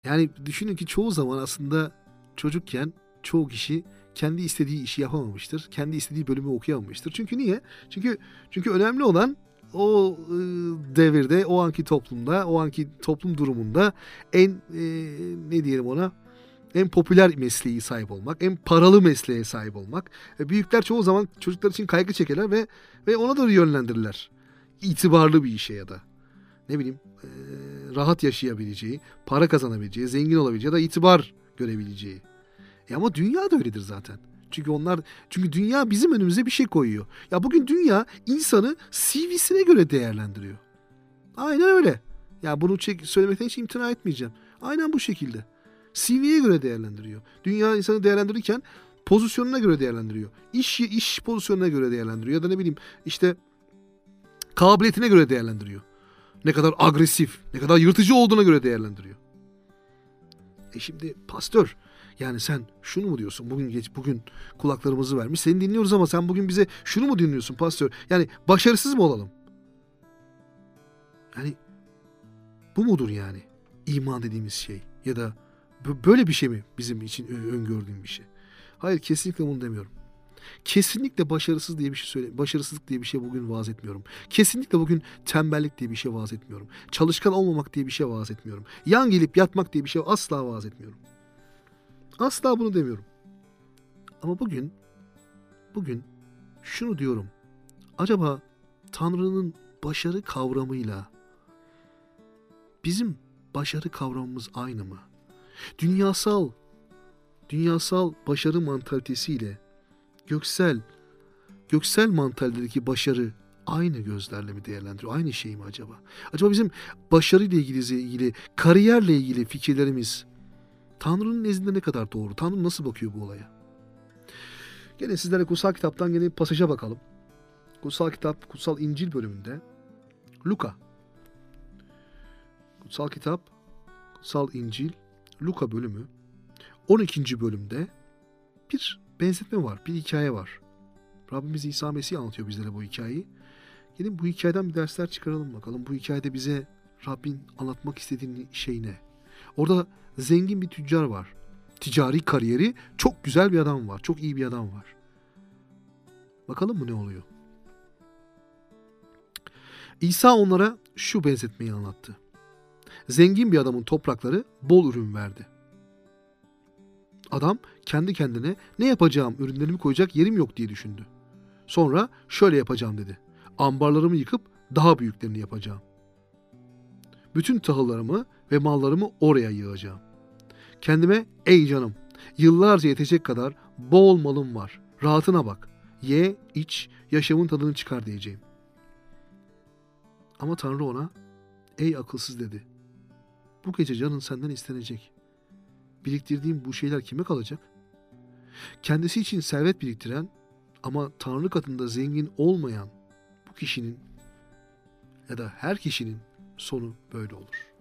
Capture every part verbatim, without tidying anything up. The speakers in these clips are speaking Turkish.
Yani düşünün ki çoğu zaman aslında çocukken çoğu kişi kendi istediği işi yapamamıştır. Kendi istediği bölümü okuyamamıştır. Çünkü niye? Çünkü çünkü önemli olan o e, devirde, o anki toplumda, o anki toplum durumunda en e, ne diyelim ona? En popüler mesleği sahip olmak, en paralı mesleğe sahip olmak. E, büyükler çoğu zaman çocuklar için kaygı çekerler ve ve ona doğru yönlendirirler. İtibarlı bir işe ya da ne bileyim e, rahat yaşayabileceği, para kazanabileceği, zengin olabileceği ya da itibar görebileceği. E ama dünya da öyledir zaten. Çünkü onlar çünkü dünya bizim önümüze bir şey koyuyor. Ya bugün dünya insanı C V'sine göre değerlendiriyor. Aynen öyle. Ya bunu çek, söylemekten hiç imtina etmeyeceğim. Aynen bu şekilde. C V'ye göre değerlendiriyor. Dünya insanı değerlendirirken pozisyonuna göre değerlendiriyor. İş iş pozisyonuna göre değerlendiriyor ya da ne bileyim işte kabiliyetine göre değerlendiriyor. Ne kadar agresif, ne kadar yırtıcı olduğuna göre değerlendiriyor. E şimdi pastör, yani sen şunu mu diyorsun? Bugün geç bugün kulaklarımızı vermiş. Seni dinliyoruz ama sen bugün bize şunu mu dinliyorsun pastör? Yani başarısız mı olalım? Yani bu mudur yani iman dediğimiz şey? Ya da böyle bir şey mi bizim için öngördüğüm bir şey? Hayır, kesinlikle bunu demiyorum. Kesinlikle başarısız diye bir şey söyle, başarısızlık diye bir şey bugün vaaz etmiyorum. Kesinlikle bugün tembellik diye bir şey vaaz etmiyorum. Çalışkan olmamak diye bir şey vaaz etmiyorum. Yan gelip yatmak diye bir şey asla vaaz etmiyorum. Asla bunu demiyorum. Ama bugün, bugün şunu diyorum. Acaba Tanrı'nın başarı kavramıyla bizim başarı kavramımız aynı mı? Dünyasal, dünyasal başarı mantalitesiyle göksel, göksel mantalitedeki başarı aynı gözlerle mi değerlendiriyor? Aynı şey mi acaba? Acaba bizim başarıyla ilgili, ilgili kariyerle ilgili fikirlerimiz Tanrı'nın nezdinde ne kadar doğru? Tanrı nasıl bakıyor bu olaya? Gene sizlerle kutsal kitaptan gene bir pasaja bakalım. Kutsal kitap, kutsal İncil bölümünde Luka. Kutsal kitap, kutsal İncil, Luka bölümü on ikinci bölümde bir benzetme var, bir hikaye var. Rabbimiz İsa Mesih anlatıyor bizlere bu hikayeyi. Gelin bu hikayeden bir dersler çıkaralım bakalım. Bu hikayede bize Rabbin anlatmak istediği şey ne? Orada zengin bir tüccar var. Ticari kariyeri çok güzel bir adam var. Çok iyi bir adam var. Bakalım mı ne oluyor? İsa onlara şu benzetmeyi anlattı. Zengin bir adamın toprakları bol ürün verdi. Adam kendi kendine ne yapacağım, ürünlerimi koyacak yerim yok diye düşündü. Sonra şöyle yapacağım dedi. Ambarlarımı yıkıp daha büyüklerini yapacağım. Bütün tahıllarımı ve mallarımı oraya yığacağım. Kendime ey canım, yıllarca yetecek kadar bol malım var. Rahatına bak. Ye, iç, yaşamın tadını çıkar diyeceğim. Ama Tanrı ona, ey akılsız dedi. Bu gece canın senden istenecek. Biriktirdiğim bu şeyler kime kalacak? Kendisi için servet biriktiren ama Tanrı katında zengin olmayan bu kişinin ya da her kişinin sonu böyle olur.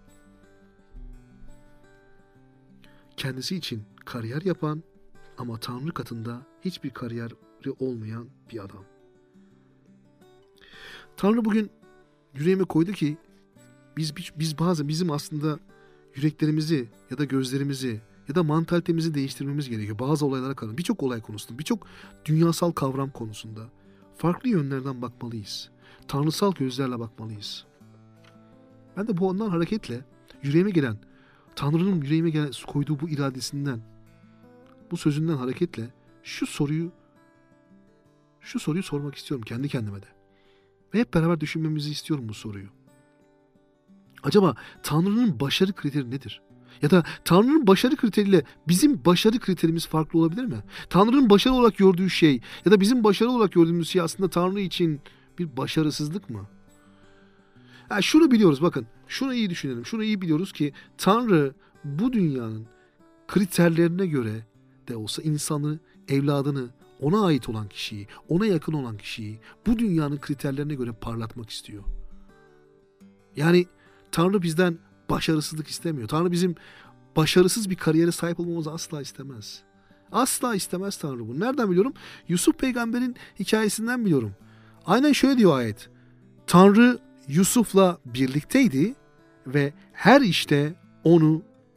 Kendisi için kariyer yapan ama Tanrı katında hiçbir kariyeri olmayan bir adam. Tanrı bugün yüreğime koydu ki biz biz bazen bizim aslında yüreklerimizi ya da gözlerimizi ya da mantalitemizi değiştirmemiz gerekiyor. Bazı olaylara kadar, birçok olay konusunda, birçok dünyasal kavram konusunda farklı yönlerden bakmalıyız. Tanrısal gözlerle bakmalıyız. Ben de bu ondan hareketle yüreğime gelen, Tanrı'nın yüreğime gelen, koyduğu bu iradesinden, bu sözünden hareketle şu soruyu şu soruyu sormak istiyorum kendi kendime de. Ve hep beraber düşünmemizi istiyorum bu soruyu. Acaba Tanrı'nın başarı kriteri nedir? Ya da Tanrı'nın başarı kriteriyle bizim başarı kriterimiz farklı olabilir mi? Tanrı'nın başarı olarak gördüğü şey ya da bizim başarı olarak gördüğümüz şey aslında Tanrı için bir başarısızlık mı? Yani şunu biliyoruz, bakın, şunu iyi düşünelim. Şunu iyi biliyoruz ki Tanrı bu dünyanın kriterlerine göre de olsa insanı, evladını, ona ait olan kişiyi, ona yakın olan kişiyi bu dünyanın kriterlerine göre parlatmak istiyor. Yani Tanrı bizden başarısızlık istemiyor. Tanrı bizim başarısız bir kariyere sahip olmamızı asla istemez. Asla istemez Tanrı bunu. Nereden biliyorum? Yusuf peygamberin hikayesinden biliyorum. Aynen şöyle diyor ayet. Tanrı Yusuf'la birlikteydi ve her işte onu